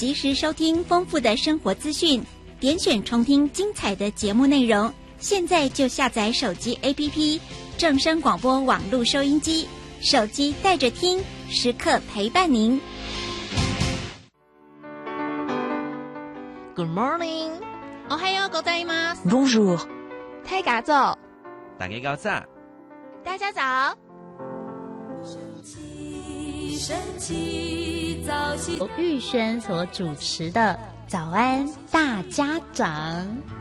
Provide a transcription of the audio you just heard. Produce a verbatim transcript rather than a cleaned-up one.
及时收听丰富的生活资讯，点选重听精彩的节目内容。现在就下载手机 A P P 正声广播网络收音机，手机带着听，时刻陪伴您。 Good morning， おはようございます。 Bonjour， 太嘎走， 大家早， 大家早。 神奇神奇早起， 由玉轩所主持的早安大家长。